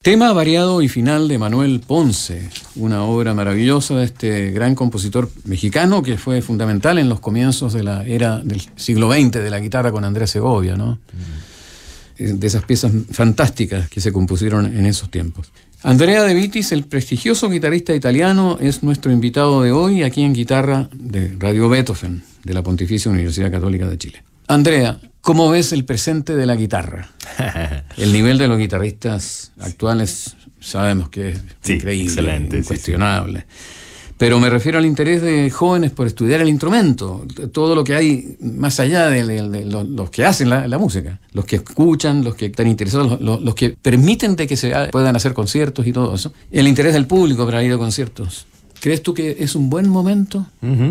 Tema variado y final de Manuel Ponce, una obra maravillosa de este gran compositor mexicano que fue fundamental en los comienzos de la era del siglo XX de la guitarra con Andrés Segovia, ¿no? De esas piezas fantásticas que se compusieron en esos tiempos. Andrea De Vitis, el prestigioso guitarrista italiano, es nuestro invitado de hoy aquí en Guitarra de Radio Beethoven, de la Pontificia Universidad Católica de Chile. Andrea, ¿cómo ves el presente de la guitarra? El nivel de los guitarristas actuales sabemos que es increíble, excelente, incuestionable. Pero me refiero al interés de jóvenes por estudiar el instrumento, todo lo que hay más allá de los que hacen la música, los que escuchan, los que están interesados, los que permiten de que se puedan hacer conciertos y todo eso. El interés del público para ir a conciertos. ¿Crees tú que es un buen momento?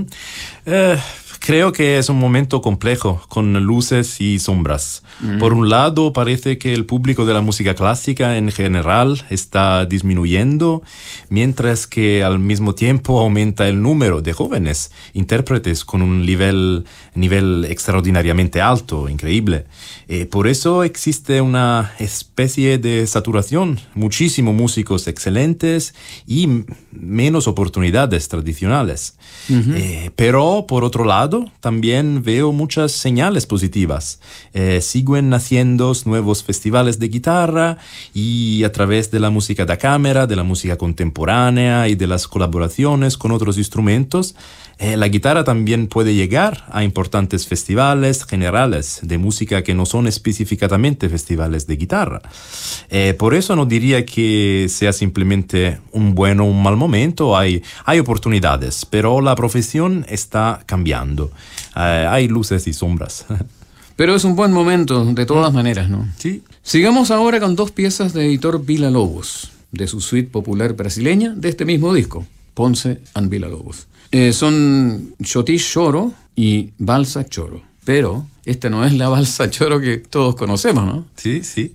Creo que es un momento complejo, con luces y sombras. Por un lado, parece que el público de la música clásica en general está disminuyendo, mientras que al mismo tiempo aumenta el número de jóvenes intérpretes con un nivel extraordinariamente alto, increíble. Por eso existe una especie de saturación, muchísimos músicos excelentes y menos oportunidades tradicionales. Pero por otro lado, también veo muchas señales positivas. Siguen naciendo nuevos festivales de guitarra y a través de la música da cámara, de la música contemporánea y de las colaboraciones con otros instrumentos, la guitarra también puede llegar a importantes festivales generales de música que no son específicamente festivales de guitarra. Por eso no diría que sea simplemente un buen o un mal momento. Hay oportunidades, pero la profesión está cambiando. Hay luces y sombras. Pero es un buen momento, de todas maneras, ¿no? Sí. Sigamos ahora con dos piezas de Heitor Villa-Lobos, de su suite popular brasileña, de este mismo disco, Ponce and Villa-Lobos. Son Xoti Choro y Valsa Choro. Pero esta no es la Valsa Choro que todos conocemos, ¿no? Sí, sí.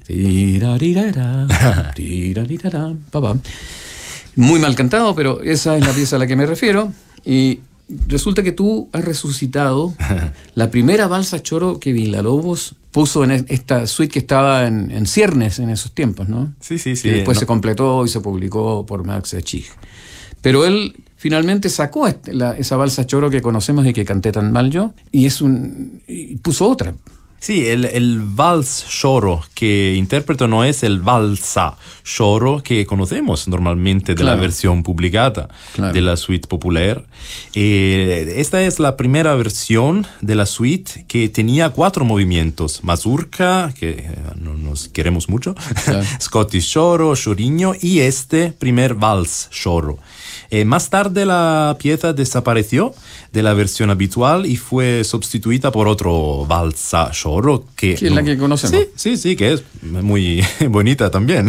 Muy mal cantado, pero esa es la pieza a la que me refiero. Y resulta que tú has resucitado la primera Valsa Choro que Villa-Lobos puso en esta suite que estaba en ciernes en esos tiempos, ¿no? Sí. Que después se completó y se publicó por Max Echig. Pero él finalmente sacó esa Valsa Choro que conocemos y que canté tan mal yo, y puso otra. Sí, el vals choro que interpreto no es el valsa choro que conocemos normalmente de la versión publicada de la suite popular. Esta es la primera versión de la suite que tenía 4 movimientos: mazurka, que nos queremos mucho, Scottish choro, choriño y este primer vals choro. Más tarde la pieza desapareció de la versión habitual y fue sustituida por otro valsa choro que es la que conocemos. Sí, que es muy bonita también.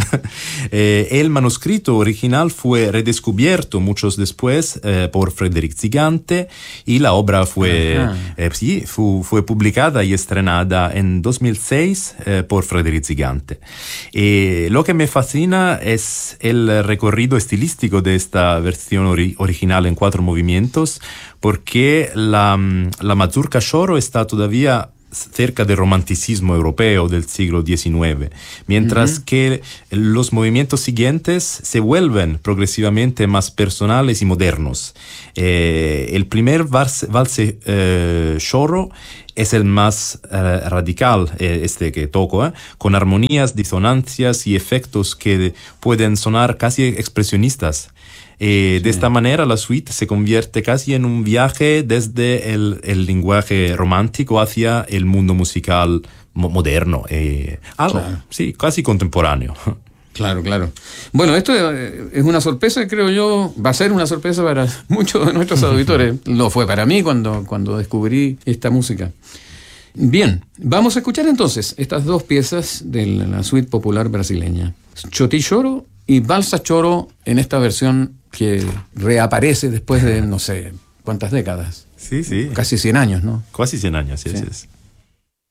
El manuscrito original fue redescubierto muchos después por Frédéric Zigante y la obra fue publicada y estrenada en 2006 por Frédéric Zigante. Lo que me fascina es el recorrido estilístico de esta versión original en 4 movimientos, porque la mazurka choro está todavía cerca del romanticismo europeo del siglo XIX, mientras que los movimientos siguientes se vuelven progresivamente más personales y modernos. El primer valse choro es el más radical, este que toco, con armonías, disonancias y efectos que pueden sonar casi expresionistas. De esta manera la suite se convierte casi en un viaje desde el lenguaje romántico hacia el mundo musical moderno, sí, casi contemporáneo. Claro. Bueno, esto es una sorpresa, creo yo, va a ser una sorpresa para muchos de nuestros auditores. Lo fue para mí cuando descubrí esta música. Bien, vamos a escuchar entonces estas dos piezas de la suite popular brasileña. Xoti Choro y Valsa Choro en esta versión que reaparece después de no sé cuántas décadas. Sí. Casi 100 años, ¿no? Casi 100 años, sí.